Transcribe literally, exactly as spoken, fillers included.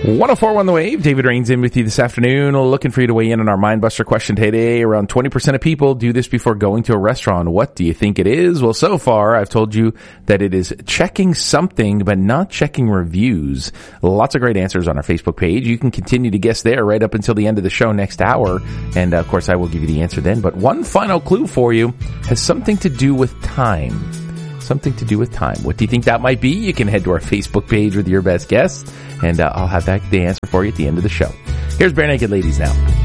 one oh four point one The Wave. David Rains in with you this afternoon. Looking for you to weigh in on our Mindbuster question today. Around twenty percent of people do this before going to a restaurant. What do you think it is? Well, so far, I've told you that it is checking something, but not checking reviews. Lots of great answers on our Facebook page. You can continue to guess there right up until the end of the show next hour. And, uh, of course, I will give you the answer then. But one final clue for you has something to do with time. Something to do with time. What do you think that might be? You can head to our Facebook page with your best guess, and uh, I'll have that the answer for you at the end of the show. Here's Bare Naked Ladies now.